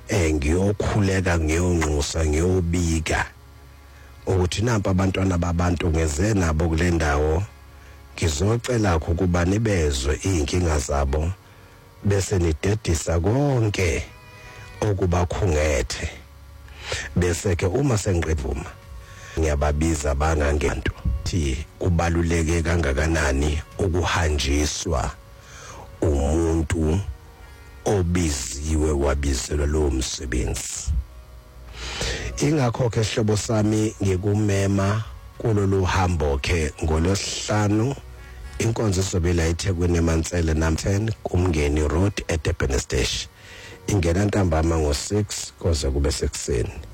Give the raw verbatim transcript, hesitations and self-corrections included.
eh ngiyokhuleka ngiyonxusa ngiyobika ukuthi nampa abantwana babantu ngeze nabo kule ndawo ngizocela ukuba nibezwe inkinga zabo bese nidedisa konke okuba khungethe bese ke uma sengiqeduma ngiyababiza bangangentu thi kubaluleke kangakanani ukuhanjiswa umuntu obiziwe wabizelwa lo msebenzi. Ingakho ke hlobo sami ngikumema kulolu hambo ke ngolosihlanu inkonzo izobe la eThekwini eMantsele namten kumngeni road eDurban Station ingena ntambama ngo six koze kube sekuseni.